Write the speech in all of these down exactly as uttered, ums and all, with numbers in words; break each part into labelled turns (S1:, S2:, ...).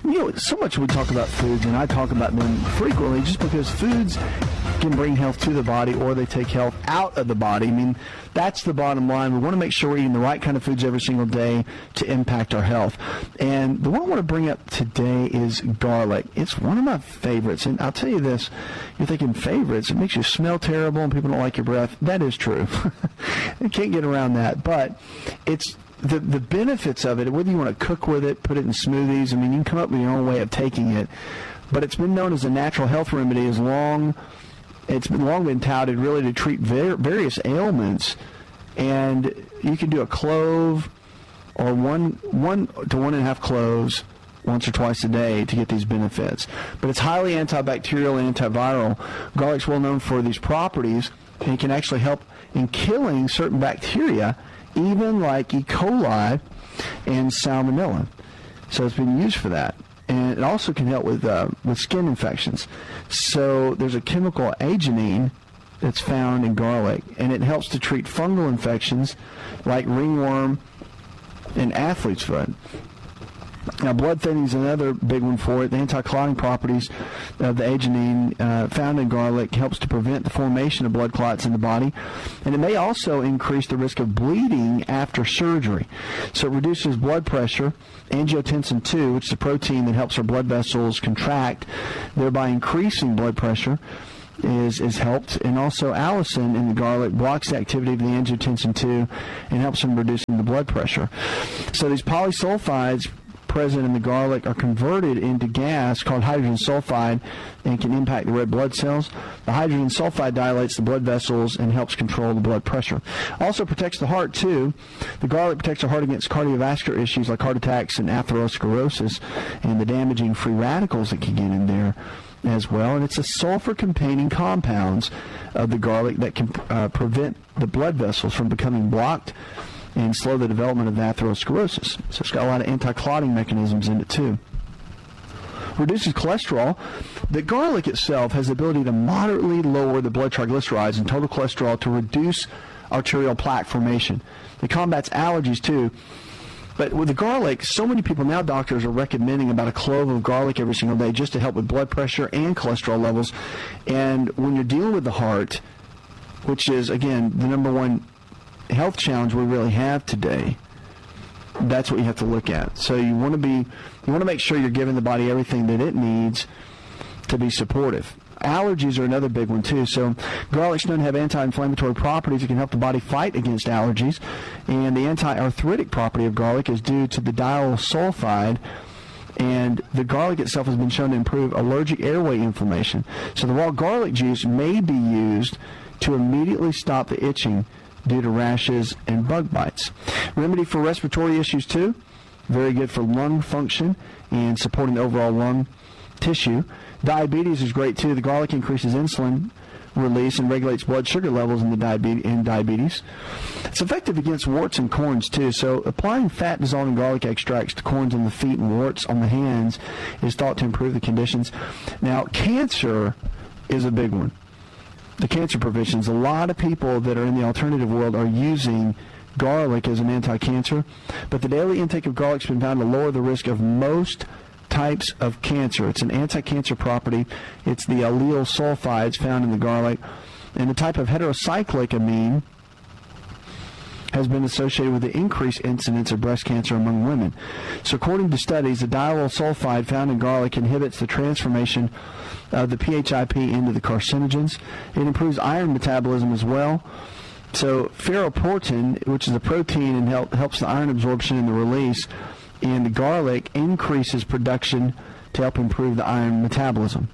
S1: You know, so much we talk about foods, and I talk about them frequently just because foods can bring health to the body or they take health out of the body. I mean, that's the bottom line. We want to make sure we're eating the right kind of foods every single day to impact our health. And the one I want to bring up today is garlic. It's one of my favorites. And I'll tell you this, you're thinking favorites, it makes you smell terrible and people don't like your breath. That is true. You can't get around that. But it's the the benefits of it, whether you want to cook with it, put it in smoothies, I mean, you can come up with your own way of taking it. But it's been known as a natural health remedy as long It's been long been touted really to treat ver- various ailments, and you can do a clove or one one to one and a half cloves once or twice a day to get these benefits. But it's highly antibacterial and antiviral. Garlic's well known for these properties, and it can actually help in killing certain bacteria, even like E. coli and salmonella. So it's been used for that. And it also can help with uh, with skin infections. So there's a chemical agenine that's found in garlic, and it helps to treat fungal infections like ringworm and athlete's foot. Now, blood thinning is another big one for it. The anti-clotting properties of the agenine uh, found in garlic helps to prevent the formation of blood clots in the body, and it may also increase the risk of bleeding after surgery. So it reduces blood pressure. Angiotensin two, which is a protein that helps our blood vessels contract, thereby increasing blood pressure, is is helped. And also allicin in the garlic blocks the activity of the angiotensin two and helps in reducing the blood pressure. So these polysulfides present in the garlic are converted into gas called hydrogen sulfide and can impact the red blood cells. The hydrogen sulfide dilates the blood vessels and helps control the blood pressure. Also protects the heart too. The garlic protects the heart against cardiovascular issues like heart attacks and atherosclerosis and the damaging free radicals that can get in there as well. And it's the sulfur-containing compounds of the garlic that can uh, prevent the blood vessels from becoming blocked and slow the development of atherosclerosis. So it's got a lot of anti-clotting mechanisms in it too. Reduces cholesterol. The garlic itself has the ability to moderately lower the blood triglycerides and total cholesterol to reduce arterial plaque formation. It combats allergies too. But with the garlic, so many people now, doctors are recommending about a clove of garlic every single day just to help with blood pressure and cholesterol levels. And when you're dealing with the heart, which is, again, the number one health challenge we really have today, that's what you have to look at. So you want to be, you want to make sure you're giving the body everything that it needs to be supportive. Allergies are another big one too. So garlic's known to have anti-inflammatory properties. It can help the body fight against allergies. And the anti-arthritic property of garlic is due to the diol sulfide. And the garlic itself has been shown to improve allergic airway inflammation. So the raw garlic juice may be used to immediately stop the itching due to rashes and bug bites. Remedy for respiratory issues too. Very good for lung function and supporting the overall lung tissue. Diabetes is great too. The garlic increases insulin release and regulates blood sugar levels in the diabetes. In diabetes. It's effective against warts and corns too. So applying fat dissolving garlic extracts to corns on the feet and warts on the hands is thought to improve the conditions. Now, cancer is a big one. The cancer preventions. A lot of people that are in the alternative world are using garlic as an anti-cancer, but the daily intake of garlic has been found to lower the risk of most types of cancer. It's an anti-cancer property. It's the allyl sulfides found in the garlic, and the type of heterocyclic amine has been associated with the increased incidence of breast cancer among women. So according to studies, the diol sulfide found in garlic inhibits the transformation of the P H I P into the carcinogens. It improves iron metabolism as well. So ferroportin, which is a protein and help, helps the iron absorption and the release, and the garlic increases production to help improve the iron metabolism.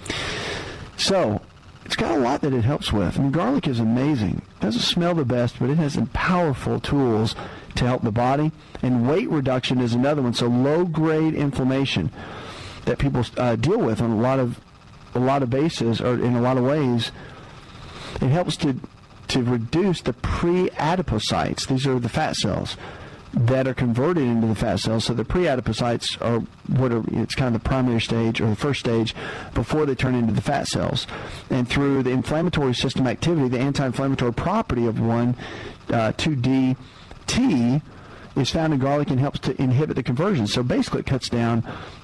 S1: So it's got a lot that it helps with. I mean, garlic is amazing. It doesn't smell the best, but it has some powerful tools to help the body. And weight reduction is another one. So low-grade inflammation that people uh, deal with on a lot of a lot of bases, or in a lot of ways, it helps to to reduce the pre-adipocytes. These are the fat cells that are converted into the fat cells. So the pre-adipocytes are what are, it's kind of the primary stage or the first stage before they turn into the fat cells. And through the inflammatory system activity, the anti-inflammatory property of one, uh, two D T is found in garlic and helps to inhibit the conversion. So basically it cuts down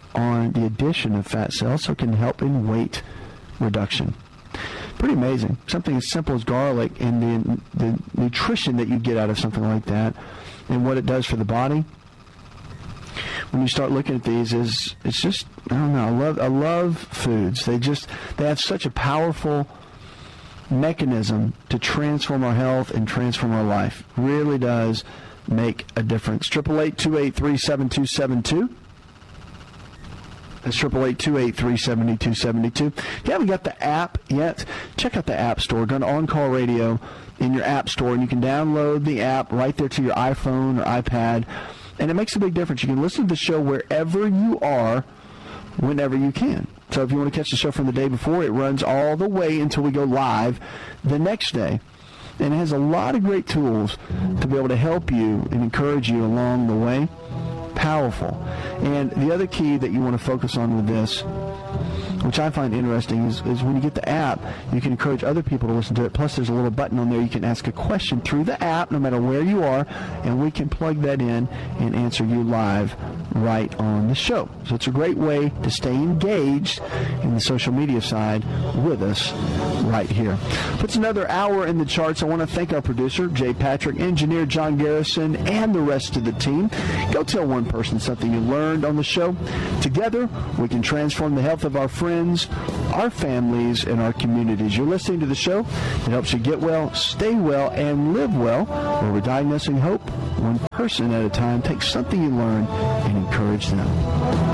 S1: on the addition of fat cells, so it can help in weight reduction. Pretty amazing. Something as simple as garlic and the, the nutrition that you get out of something like that and what it does for the body. When you start looking at these, is it's just, I don't know, I love I love foods. They just, they have such a powerful mechanism to transform our health and transform our life. Really does make a difference. eight eight eight, two eight three, seven two seven two. That's eight eight eight, two eight three, seven two seven two. If you haven't got the app yet, check out the App Store. Go to On Call Radio in your App Store, and you can download the app right there to your iPhone or iPad, and it makes a big difference. You can listen to the show wherever you are, whenever you can. So if you want to catch the show from the day before, it runs all the way until we go live the next day. And it has a lot of great tools to be able to help you and encourage you along the way. Powerful. And the other key that you want to focus on with this, which I find interesting, is, is when you get the app, you can encourage other people to listen to it. Plus, there's a little button on there you can ask a question through the app, no matter where you are, and we can plug that in and answer you live right on the show. So it's a great way to stay engaged in the social media side with us right here. Puts another hour in the charts. I want to thank our producer, Jay Patrick, engineer John Garrison, and the rest of the team. Go tell one person something you learned on the show. Together, we can transform the health of our friends, our families, and our communities. You're listening to the show that helps you get well, stay well, and live well, where we're diagnosing hope one person at a time. Take something you learn and encourage them.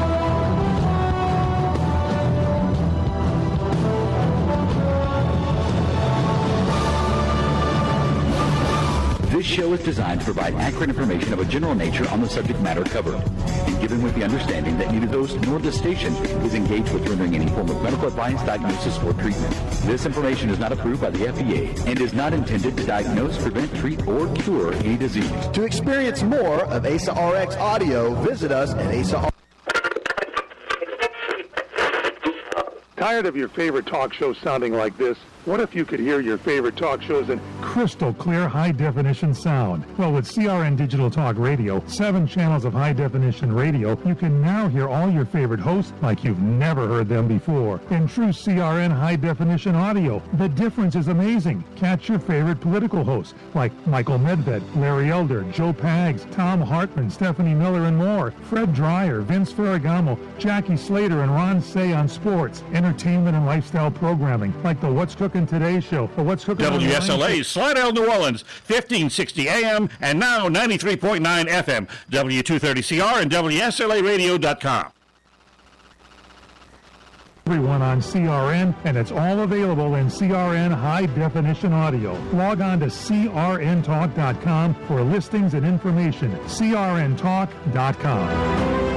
S2: This show is designed to provide accurate information of a general nature on the subject matter covered, and given with the understanding that neither the host nor the station is engaged with rendering any form of medical advice, diagnosis, or treatment. This information is not approved by the F D A and is not intended to diagnose, prevent, treat, or cure any disease.
S3: To experience more of A S A R X audio, visit us at A S A R X.
S4: Tired of your favorite talk show sounding like this? What if you could hear your favorite talk shows in
S5: crystal clear high-definition sound? Well, with C R N Digital Talk Radio, seven channels of high-definition radio, you can now hear all your favorite hosts like you've never heard them before. In true C R N high-definition audio, the difference is amazing. Catch your favorite political hosts like Michael Medved, Larry Elder, Joe Pags, Tom Hartman, Stephanie Miller, and more. Fred Dreyer, Vince Ferragamo, Jackie Slater, and Ron Say on sports, entertainment, and lifestyle programming like the What's Cooking Today show, or What's Cooking
S6: W S L A, Slidell, New Orleans, fifteen sixty A M, and now ninety-three point nine F M, W two thirty C R, and W S L A radio dot com.
S5: Everyone on C R N, and it's all available in C R N high-definition audio. Log on to C R N talk dot com for listings and information. C R N talk dot com.